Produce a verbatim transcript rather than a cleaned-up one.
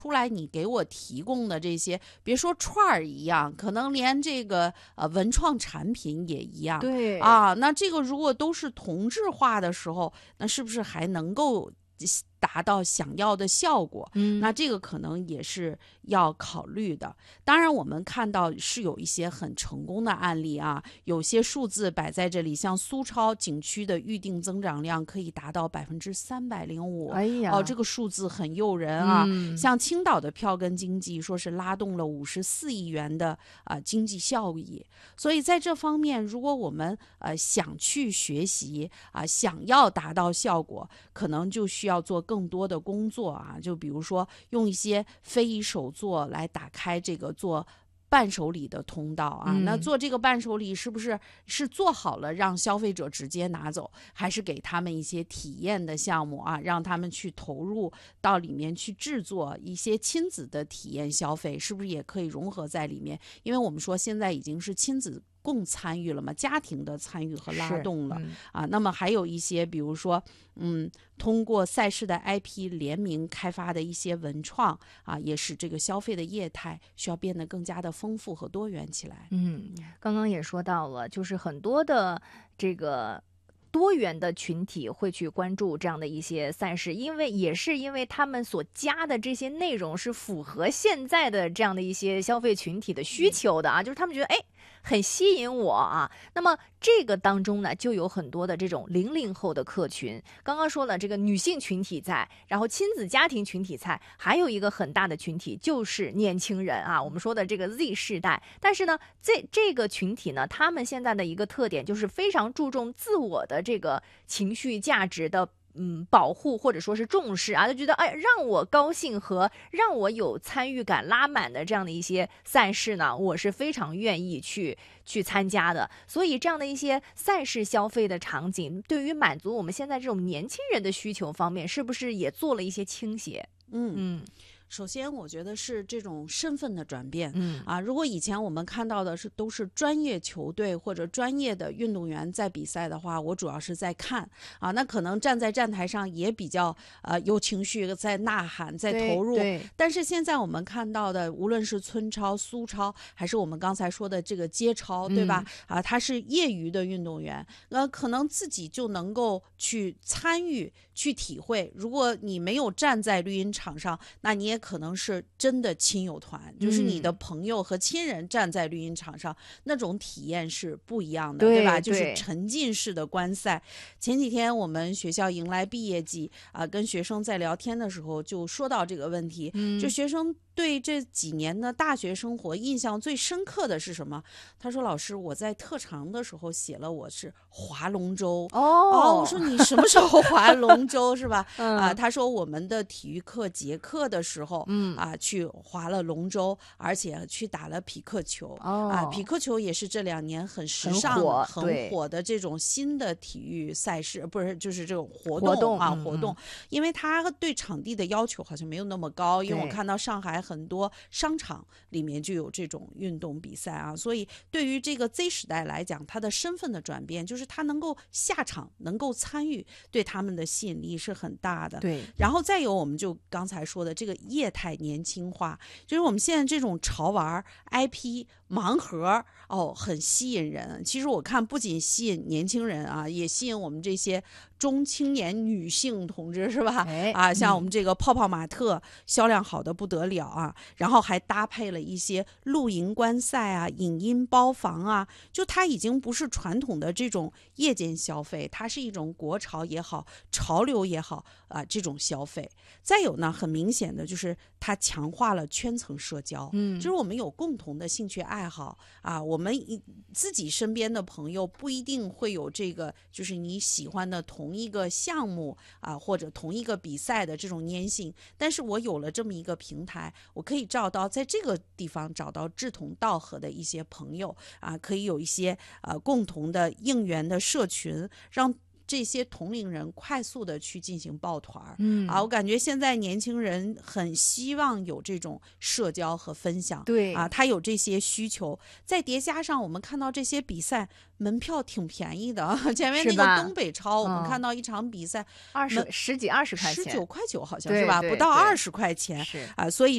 出来你给我提供的这些，别说串儿一样，可能连这个呃文创产品也一样。 对啊，那这个如果都是同质化的时候，那是不是还能够达到想要的效果？ 嗯， 那这个可能也是要考虑的。当然，我们看到是有一些很成功的案例啊，有些数字摆在这里，像苏超景区的预定增长量可以达到百分之三百零五。 哎呀， 哦，这个数字很诱人啊。 嗯， 像青岛的票根经济，说是拉动了五十四亿元的啊、呃、经济效益。所以在这方面，如果我们呃想去学习啊、呃，想要达到效果，可能就需要做更多的工作啊。就比如说用一些非遗手作来打开这个做伴手礼的通道啊， 嗯那做这个伴手礼是不是是做好了让消费者直接拿走，还是给他们一些体验的项目啊，让他们去投入到里面去制作一些亲子的体验消费，是不是也可以融合在里面？因为我们说现在已经是亲子共参与了嘛，家庭的参与和拉动了、 嗯、 啊。那么还有一些，比如说，嗯，通过赛事的 I P 联名开发的一些文创啊，也使这个消费的业态需要变得更加的丰富和多元起来。 嗯，刚刚也说到了，就是很多的这个多元的群体会去关注这样的一些赛事，因为也是因为他们所加的这些内容是符合现在的这样的一些消费群体的需求的啊，就是他们觉得哎很吸引我啊。那么这个当中呢，就有很多的这种零零后的客群。刚刚说了，这个女性群体在，然后亲子家庭群体在，还有一个很大的群体就是年轻人啊，我们说的这个 Z 世代。但是呢，这这个群体呢，他们现在的一个特点就是非常注重自我的这个情绪价值的嗯，保护或者说是重视啊，就觉得哎，让我高兴和让我有参与感拉满的这样的一些赛事呢，我是非常愿意去去参加的。所以这样的一些赛事消费的场景，对于满足我们现在这种年轻人的需求方面，是不是也做了一些倾斜？ 嗯嗯。 首先，我觉得是这种身份的转变， 嗯啊，如果以前我们看到的是都是专业球队或者专业的运动员在比赛的话，我主要是在看啊，那可能站在站台上也比较呃有情绪，在呐喊，在投入。 对对但是现在我们看到的，无论是村超、苏超，还是我们刚才说的这个街超，对吧？ 嗯、 啊，他是业余的运动员，呃，可能自己就能够去参与、去体会。如果你没有站在绿茵场上，那你也可能是真的亲友团，就是你的朋友和亲人站在绿茵场上，那种体验是不一样的， 对对吧？就是对沉浸式的观赛。前几天我们学校迎来毕业季啊、跟学生在聊天的时候就说到这个问题， 嗯就学生对这几年的大学生活印象最深刻的是什么？他说：“老师，我在特长的时候写了我是划龙舟。” 哦， 我说你什么时候划龙舟是吧？ 嗯、 啊，他说我们的体育课结课的时候， 嗯啊，去划了龙舟，而且去打了匹克球。 哦啊，匹克球也是这两年很时尚、 很火很对火的这种新的体育赛事，不是就是这种活活动啊嗯活动，因为它对场地的要求好像没有那么高，因为我对看到上海很多商场里面就有这种运动比赛啊，所以对于这个 Z 时代来讲，他的身份的转变，就是他能够下场，能够参与，对他们的吸引力是很大的。 对， 然后再有我们就刚才说的这个业态年轻化，就是我们现在这种潮玩 I P 盲盒哦，很吸引人。其实我看不仅吸引年轻人啊，也吸引我们这些中青年女性同志，是吧？ 哎啊，像嗯我们这个泡泡玛特销量好的不得了啊，然后还搭配了一些露营观赛啊、影音包房啊，就它已经不是传统的这种夜间消费，它是一种国潮也好、潮流也好啊这种消费。再有呢，很明显的就是它强化了圈层社交， 嗯就是我们有共同的兴趣爱好啊，我们自己身边的朋友不一定会有这个，就是你喜欢的同一个项目啊，或者同一个比赛的这种粘性，但是我有了这么一个平台，我可以找到在这个地方找到志同道合的一些朋友啊，可以有一些呃共同的应援的社群，让这些同龄人快速的去进行抱团儿。 嗯啊，我感觉现在年轻人很希望有这种社交和分享， 对啊，他有这些需求，再叠加上我们看到这些比赛门票挺便宜的，前面那是吧个东北超，我们嗯看到一场比赛二十十几二十块钱， 十九块九好像对是吧， 对对不到二十块钱是。 啊，所以